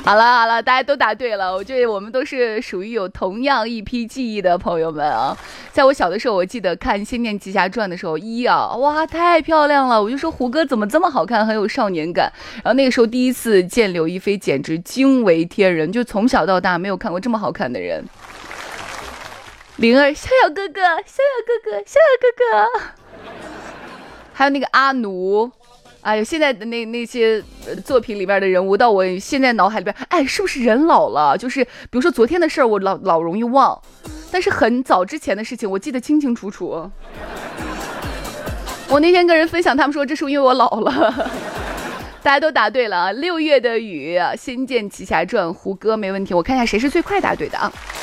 好了，大家都答对了。我觉得我们都是属于有同样一批记忆的朋友们啊。在我小的时候，我记得看《仙剑奇侠传》的时候，哇，太漂亮了！我就说胡歌怎么这么好看，很有少年感。然后那个时候第一次见刘亦菲，简直惊为天人，就从小到大没有看过这么好看的人。灵儿，逍遥哥哥，还有那个阿奴。哎呦，现在的那些作品里边的人物，到我现在脑海里边，哎，是不是人老了？就是比如说昨天的事儿，我老容易忘，但是很早之前的事情，我记得清清楚楚。我那天跟人分享，他们说这是因为我老了。大家都答对了啊！6月的雨，《仙剑奇侠传》，胡歌没问题。我看一下谁是最快答对的啊。